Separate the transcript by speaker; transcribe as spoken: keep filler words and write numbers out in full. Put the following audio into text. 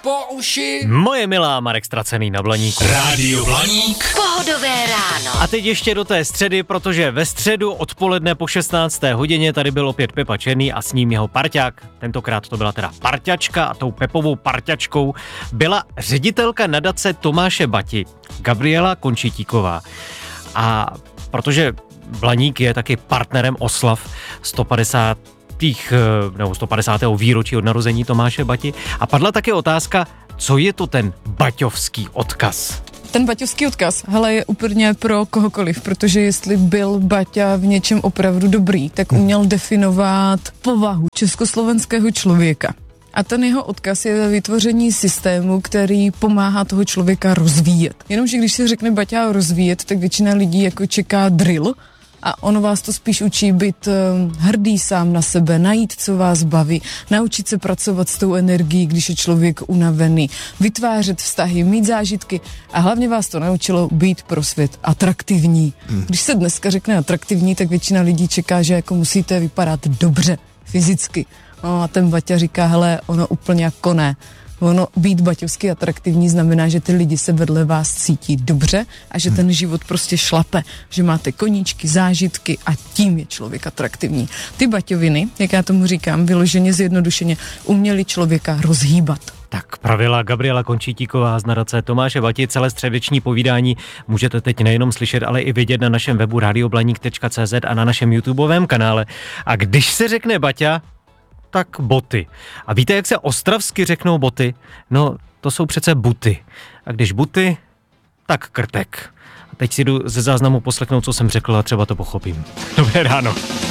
Speaker 1: po uši.
Speaker 2: Moje milá, Marek Stracený na Blaníku.
Speaker 1: Rádio Blaník.
Speaker 3: Pohodové ráno.
Speaker 2: A teď ještě do té středy, protože ve středu odpoledne po šestnácté hodině tady byl opět Pepa Černý a s ním jeho parťák. Tentokrát to byla teda parťačka a tou Pepovou parťačkou byla ředitelka nadace Tomáše Bati, Gabriela Končitíková. A protože Blaník je taky partnerem oslav sto padesátého nebo sto padesátého výročí od narození Tomáše Bati a padla také otázka, co je to ten baťovský odkaz?
Speaker 4: Ten baťovský odkaz, hele, je úplně pro kohokoliv, protože jestli byl Baťa v něčem opravdu dobrý, tak uměl definovat povahu československého člověka. A ten jeho odkaz je vytvoření systému, který pomáhá toho člověka rozvíjet. Jenomže když se řekne Baťa rozvíjet, tak většina lidí jako čeká drill, a on vás to spíš učí být uh, hrdý sám na sebe, najít, co vás baví, naučit se pracovat s tou energií, když je člověk unavený, vytvářet vztahy, mít zážitky a hlavně vás to naučilo být pro svět atraktivní. Hmm. Když se dneska řekne atraktivní, tak většina lidí čeká, že jako musíte vypadat dobře, fyzicky. No a ten Baťa říká, hele, ono úplně jako ne. Ono být baťovsky atraktivní znamená, že ty lidi se vedle vás cítí dobře a že ten život prostě šlape, že máte koníčky, zážitky a tím je člověk atraktivní. Ty baťoviny, jak já tomu říkám, vyloženě zjednodušeně, uměli člověka rozhýbat.
Speaker 2: Tak pravila Gabriela Končitíková z nadace Tomáše Bati. Celé středeční povídání můžete teď nejenom slyšet, ale i vidět na našem webu radioblaník tečka cé zet a na našem YouTubeovém kanále. A když se řekne Baťa, tak boty. A víte, jak se ostravsky řeknou boty? No, to jsou přece buty. A když buty, tak krtek. A teď si jdu ze záznamu poslechnout, co jsem řekl a třeba to pochopím. Dobré ráno.